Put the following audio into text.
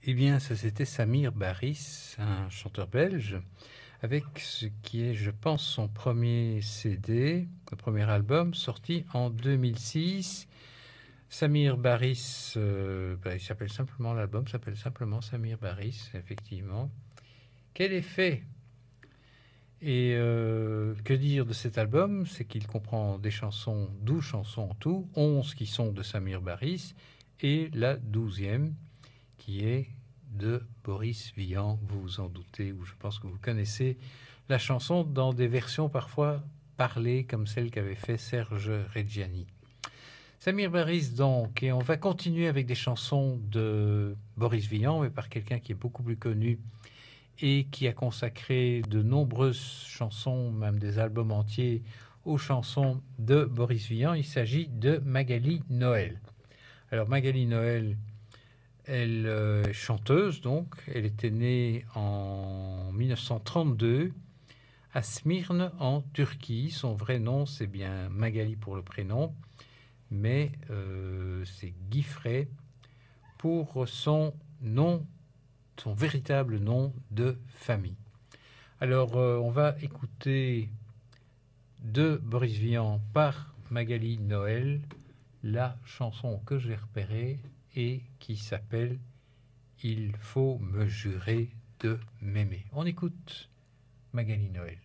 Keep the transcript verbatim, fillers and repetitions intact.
Eh bien, ça c'était Samir Baris, un chanteur belge, avec ce qui est, je pense, son premier C D, le premier album, sorti en deux mille six. Samir Baris, euh, bah, il s'appelle simplement, l'album s'appelle simplement Samir Baris, effectivement. Quel effet! Et euh, que dire de cet album? C'est qu'il comprend des chansons, douze chansons en tout, onze qui sont de Samir Baris, et la douzième qui est de Boris Vian, vous vous en doutez, ou je pense que vous connaissez la chanson dans des versions parfois parlées, comme celle qu'avait fait Serge Reggiani. Samir Baris donc, et on va continuer avec des chansons de Boris Vian, mais par quelqu'un qui est beaucoup plus connu et qui a consacré de nombreuses chansons, même des albums entiers, aux chansons de Boris Vian. Il s'agit de Magali Noël. Alors Magali Noël, elle est chanteuse, donc. Elle était née en mille neuf cent trente-deux à Smyrne, en Turquie. Son vrai nom, c'est bien Magali pour le prénom, mais euh, c'est Guifrey pour son nom, son véritable nom de famille. Alors, euh, on va écouter de Boris Vian par Magali Noël la chanson que j'ai repérée et qui s'appelle « Il faut me jurer de m'aimer ». On écoute Magali Noël.